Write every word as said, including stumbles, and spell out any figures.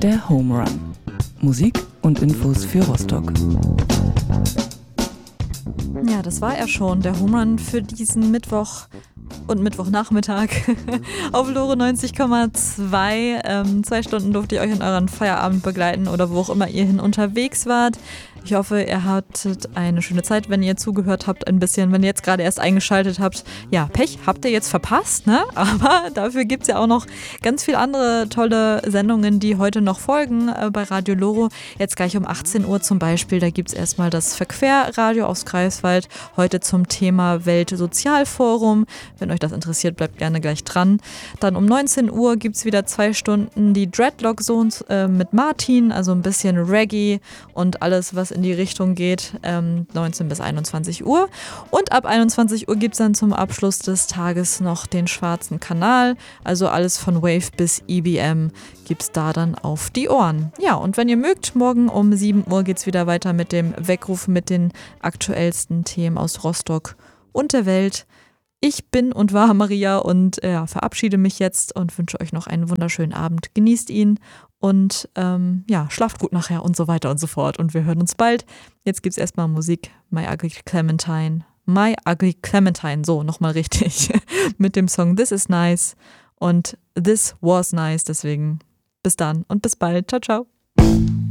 Der Home Run. Musik und Infos für Rostock. Ja, das war er schon, der Home Run für diesen Mittwoch und Mittwochnachmittag auf Lore neunzig Komma zwei. Ähm, zwei Stunden durfte ich euch in euren Feierabend begleiten oder wo auch immer ihr hin unterwegs wart. Ich hoffe, ihr hattet eine schöne Zeit, wenn ihr zugehört habt ein bisschen. Wenn ihr jetzt gerade erst eingeschaltet habt, ja, Pech habt ihr jetzt verpasst, ne? Aber dafür gibt es ja auch noch ganz viele andere tolle Sendungen, die heute noch folgen äh, bei Radio Loro. Jetzt gleich um achtzehn Uhr zum Beispiel, da gibt es erstmal das Verquerradio aus Greifswald. Heute zum Thema Weltsozialforum. Wenn euch das interessiert, bleibt gerne gleich dran. Dann um neunzehn Uhr gibt es wieder zwei Stunden die Dreadlock Zones äh, mit Martin, also ein bisschen Reggae und alles, was in die Richtung geht, ähm, neunzehn bis einundzwanzig Uhr. Und ab einundzwanzig Uhr gibt es dann zum Abschluss des Tages noch den schwarzen Kanal. Also alles von Wave bis E B M gibt es da dann auf die Ohren. Ja, und wenn ihr mögt, morgen um sieben Uhr geht es wieder weiter mit dem Weckruf mit den aktuellsten Themen aus Rostock und der Welt. Ich bin und war Maria und äh, ja, verabschiede mich jetzt und wünsche euch noch einen wunderschönen Abend. Genießt ihn und ähm, ja, schlaft gut nachher und so weiter und so fort. Und wir hören uns bald. Jetzt gibt's erstmal Musik. My Ugly Clementine. My Ugly Clementine, so, nochmal richtig. Mit dem Song This Is Nice und This Was Nice. Deswegen bis dann und bis bald. Ciao, ciao.